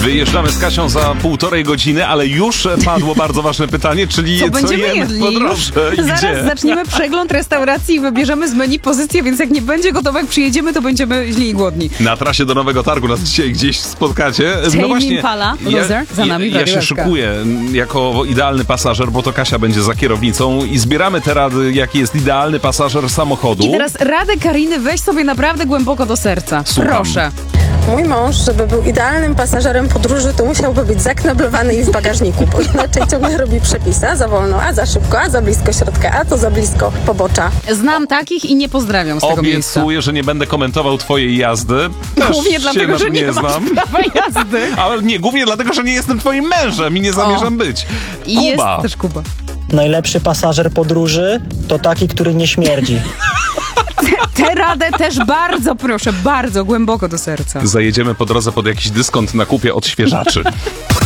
Wyjeżdżamy z Kasią za 1,5 godziny, ale już padło bardzo ważne pytanie, czyli co będziemy jemy jedli? po drodze i Zaraz gdzie? zaczniemy przegląd restauracji i wybierzemy z menu pozycję, więc jak nie będzie gotowe, jak przyjedziemy, to będziemy źli i głodni. Na trasie do Nowego Targu nas dzisiaj gdzieś spotkacie. Tame Impala, Loser, za nami w ja Radiu się SK. szykuję jako idealny pasażer, bo to Kasia będzie za kierownicą i zbieramy te rady, jaki jest idealny pasażer samochodu. I teraz radę Kariny weź sobie naprawdę głęboko do serca. Słucham. Proszę. Mój mąż, żeby był idealnym pasażerem podróży, to musiałby być zakneblowany i w bagażniku, bo inaczej ciągle robi przepisy, a za wolno, a za szybko, a za blisko środka, a to za blisko pobocza. Znam takich i nie pozdrawiam z tego miejsca. Obiecuję, że nie będę komentował twojej jazdy. Też Głównie się dlatego, że nie znam. masz prawa jazdy. Ale nie, głównie dlatego, że nie jestem twoim mężem i nie zamierzam być. I jest Kuba. też Kuba. Najlepszy pasażer podróży to taki, który nie śmierdzi. Tę radę też bardzo proszę, bardzo głęboko do serca. Zajedziemy po drodze pod jakiś dyskont na kupie odświeżaczy.